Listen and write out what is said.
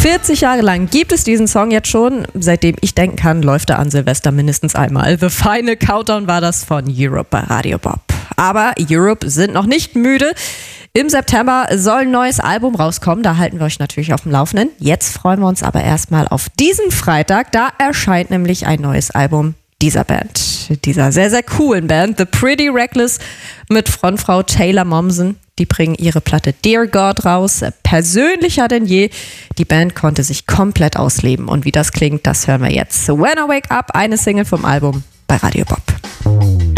40 Jahre lang gibt es diesen Song jetzt schon. Seitdem ich denken kann, läuft er an Silvester mindestens einmal. The Final Countdown war das von Europe bei Radio Bob. Aber Europe sind noch nicht müde. Im September soll ein neues Album rauskommen. Da halten wir euch natürlich auf dem Laufenden. Jetzt freuen wir uns aber erstmal auf diesen Freitag. Da erscheint nämlich ein neues Album dieser Band. Dieser sehr, sehr coolen Band. The Pretty Reckless mit Frontfrau Taylor Momsen. Die bringen ihre Platte Dear God raus. Persönlicher denn je. Die Band konnte sich komplett ausleben. Und wie das klingt, das hören wir jetzt. When I Wake Up, eine Single vom Album bei Radio Bob.